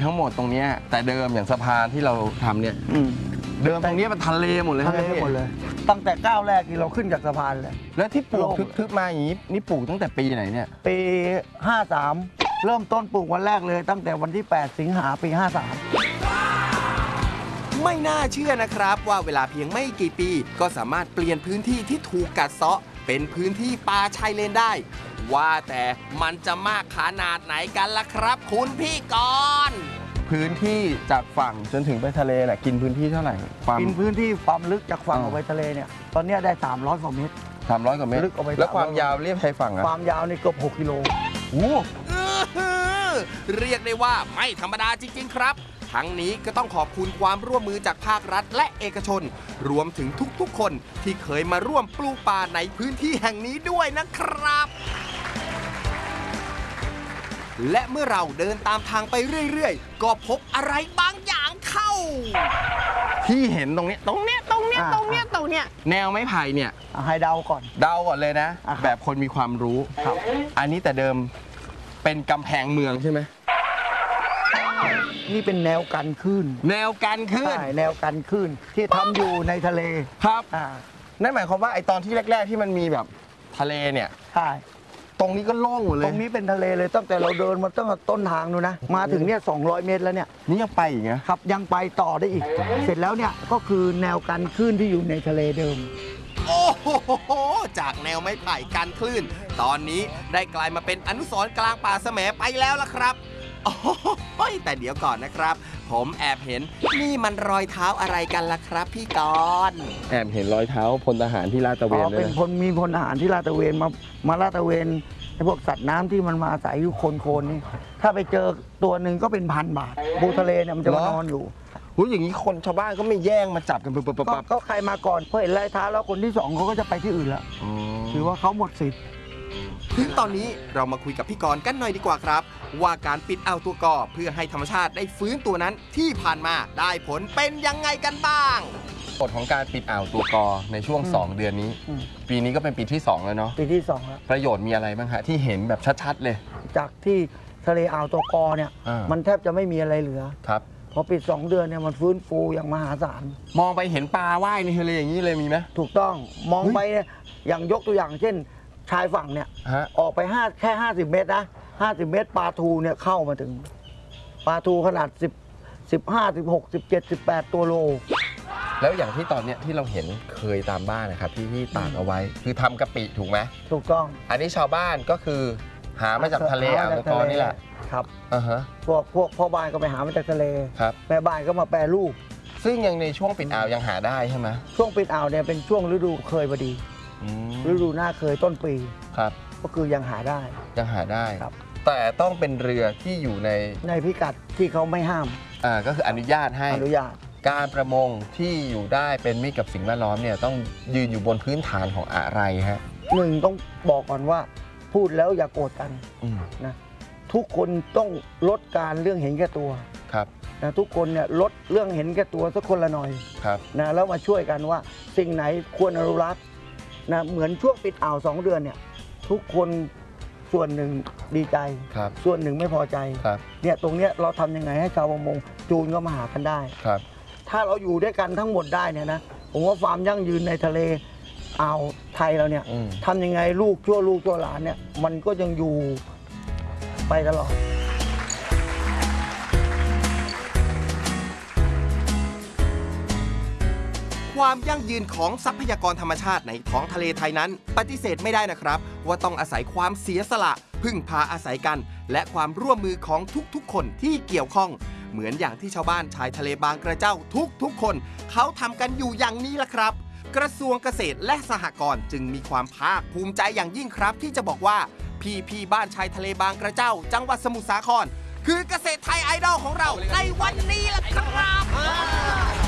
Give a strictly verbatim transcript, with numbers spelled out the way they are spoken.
ทั้งหมดตรงนี้แต่เดิมอย่างสะพานที่เราทำเนี่ยเดิมตรงนี้เป็นทะเลหมดเลยทะเลหมดเลยตั้งแต่ก้าวแรกที่เราขึ้นจากสะพานเลยแล้วที่ปลูกทึบๆมาอย่างนี้นี่ปลูกตั้งแต่ปีไหนเนี่ยปีห้าสามเริ่มต้นปลูกวันแรกเลยตั้งแต่วันที่แปดสิงหาปีห้าสามไม่น่าเชื่อนะครับว่าเวลาเพียงไม่กี่ปีก็สามารถเปลี่ยนพื้นที่ที่ถูกกัดเซาะเป็นพื้นที่ป่าชายเลนได้ว่าแต่มันจะมากขนาดไหนกันล่ะครับคุณพี่กรณ์พื้นที่จากฝั่งจนถึงไปทะเลน่ะกินพื้นที่เท่าไหร่ความกินพื้นที่ความลึกจากฝั่งออกไปทะเลเนี่ยตอนนี้ได้สามร้อยกว่าเมตรสามร้อยกว่าเมตรแล้วความยาวเรียบชายฝั่งอะความยาวนี่เกือบหกกิโลโอ้เรียกได้ว่าไม่ธรรมดาจริงๆครับทั้งนี้ก็ต้องขอบคุณความร่วมมือจากภาครัฐและเอกชนรวมถึงทุกๆคนที่เคยมาร่วมปลูกป่าในพื้นที่แห่งนี้ด้วยนะครับและเมื่อเราเดินตามทางไปเรื่อยๆก็พบอะไรบางอย่างเข้าที่เห็นตรงนี้ตรงเนี้ยตรงเนี้ยตรงเนี้ยตรงเนี้ยแนวไม้ไผ่เนี่ยให้เดาก่อนเดาก่อนเลยนะแบบคนมีความรู้ครับอันนี้แต่เดิมเป็นกำแพงเมืองใช่ไหมนี่เป็นแนวกันคลื่นแนวกันคลื่นใช่แนวกันคลื่นที่ทำอยู่ในทะเลครับอ่านั่นหมายความว่าไอตอนที่แรกๆที่มันมีแบบทะเลเนี่ยใช่ตรงนี้ก็โล่งหมดเลยตรงนี้เป็นทะเลเลยตั้งแต่เราเดินมาตั้งแต่ต้นทางนู้นนะมาถึงเนี่ยสองร้อยเมตรแล้วเนี่ยนี่ยังไปอีกนะครับยังไปต่อได้อีกเสร็จแล้วเนี่ยก็คือแนวกันคลื่นที่อยู่ในทะเลเดิมโอ้โหจากแนวไม้ไผ่กันคลื่นตอนนี้ได้กลายมาเป็นอนุสรณ์กลางป่าแสมไปแล้วล่ะครับโอ้ยแต่เดี๋ยวก่อนนะครับผมแอบเห็นนี่มันรอยเท้าอะไรกันล่ะครับพี่กรณ์แอบเห็นรอยเท้าพลทหารที่ลาดตระเวนเลยเป็นพลมีพลทหารที่ลาดตระเวนมามาลาดตระเวนไอ้พวกสัตว์น้ำที่มันมาอาศัยอยู่โคนๆนี่ถ้าไปเจอตัวหนึ่งก็เป็นพันบาทปูทะเลเนี่ยมันจะมานอนอยู่หูอย่างนี้คนชาวบ้านก็ไม่แย่งมาจับกันปุ๊บปั๊บก็ใครมาก่อนพอเห็นรอยเท้าแล้วคนที่สองเขาก็จะไปที่อื่นแล้วถือว่าเขาหมดสิทธิ์ถึงตอนนี้เรามาคุยกับพี่กรณ์กันหน่อยดีกว่าครับว่าการปิดอ่าวตัวกอเพื่อให้ธรรมชาติได้ฟื้นตัวนั้นที่ผ่านมาได้ผลเป็นยังไงกันบ้างกฎของการปิดอ่าวตัวกอในช่วงสองเดือนนี้ปีนี้ก็เป็นปีที่สองแล้วเนาะปีที่สองแล้วประโยชน์มีอะไรบ้างฮะที่เห็นแบบชัดๆเลยจากที่ทะเลอ่าวตัวกอเนี่ยมันแทบจะไม่มีอะไรเหลือครับพอปิดสองเดือนเนี่ยมันฟื้นฟูอย่างมหาศาลมองไปเห็นปลาว่ายในทะเลอย่างนี้เลยมีไหมถูกต้องมองไปอย่างยกตัวอย่างเช่นชายฝั่งเนี่ยออกไปห้าแค่ห้าสิบเมตรนะห้าสิบเมตรปลาทูเนี่ยเข้ามาถึงปลาทูขนาดสิบ สิบห้า สิบหก สิบเจ็ด สิบแปดตัวโลแล้วอย่างที่ตอนเนี้ยที่เราเห็นเคยตามบ้านนะครับที่ที่ตากเอาไว้คือทำกะปิถูกไหมถูกต้องอันนี้ชาวบ้านก็คือหามาจากทะเลอ่างทองนี่แหละครับอ่าฮะพวกพวกพ่อบ้านก็ไปหามาจากทะเลครับแม่บ้านก็มาแปรรูปซึ่งยังในช่วงปิดอ่าวยังหาได้ใช่ไหมช่วงปิดอ่าวเนี่ยเป็นช่วงฤดูเคยพอดีฤดูหน้าเคยต้นปีครับก็คือยังหาได้ยังหาได้ครับแต่ต้องเป็นเรือที่อยู่ในในพิกัดที่เขาไม่ห้ามอ่าก็คืออนุญาตให้อนุญาตการประมงที่อยู่ได้เป็นมิตรกับสิ่งแวดล้อมเนี่ยต้องยืนอยู่บนพื้นฐานของอะไรฮะหนึ่งต้องบอกก่อนว่าพูดแล้วอย่าโกรธกันนะทุกคนต้องลดการเรื่องเห็นแก่ตัวครับนะทุกคนเนี่ยลดเรื่องเห็นแก่ตัวสักคนละหน่อยครับนะแล้วมาช่วยกันว่าสิ่งไหนควรอนุรักษ์นะเหมือนช่วงปิดอ่าวสองเดือนเนี่ยทุกคนส่วนหนึ่งดีใจส่วนหนึ่งไม่พอใจเนี่ยตรงเนี้ยเราทำยังไงให้ชาวประมงจูนก็มาหากันได้ครับถ้าเราอยู่ด้วยกันทั้งหมดได้เนี่ยนะผมว่าฟาร์มยั่งยืนในทะเลอ่าวไทยเราเนี่ยทำยังไงลูกชั่วลูกชั่วหลานเนี่ยมันก็ยังอยู่ไปตลอดความยั่งยืนของทรัพยากรธรรมชาติในท้องทะเลไทยนั้นปฏิเสธไม่ได้นะครับว่าต้องอาศัยความเสียสละพึ่งพาอาศัยกันและความร่วมมือของทุกๆคนที่เกี่ยวข้องเหมือนอย่างที่ชาวบ้านชายทะเลบางกระเจ้าทุกๆคนเขาทำกันอยู่อย่างนี้ล่ะครับกระทรวงเกษตรและสหกรณ์จึงมีความภาคภูมิใจอย่างยิ่งครับที่จะบอกว่าพี่พี่บ้านชายทะเลบางกระเจ้าจังหวัดสมุทรสาครคือเกษตรไทยไอดอลของเราในวันนี้ล่ะครับ